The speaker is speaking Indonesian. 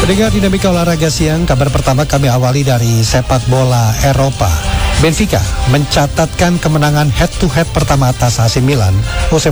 Pendengar dinamika olahraga siang, kabar pertama kami awali dari sepak bola Eropa. Benfica mencatatkan kemenangan head-to-head pertama atas AC Milan usai